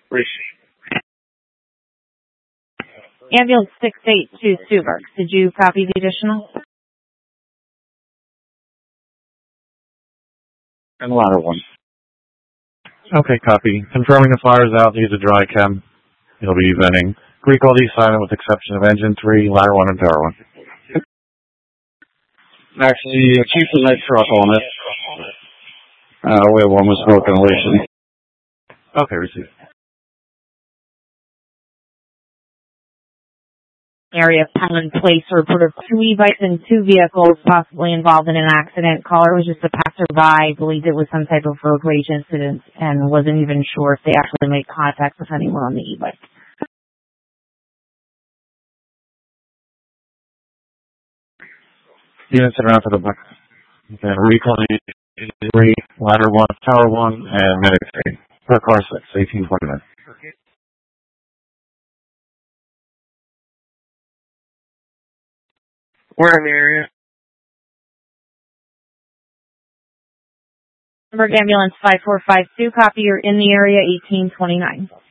Ambulance 682 Stuberg. Did you copy the additional? And ladder 1. Okay, copy. Confirming the fire's out. Use a dry chem. You'll be venting. Greek all these silent with exception of engine 3, ladder 1, and tower 1. Actually, Chief the night truck on it. We have one with smoke inhalation. Okay, received. Area of Penland Place report of 2 e-bikes and 2 vehicles possibly involved in an accident. Caller was just a passerby, believed it was some type of road rage incident, and wasn't even sure if they actually made contact with anyone on the e-bike. Units around for the back. Okay, reclaim 3, ladder 1, tower 1, and medic 3. Per car 6, 1829. We're in the area. Hamburg Ambulance 5452, copy, you're in the area, 1829.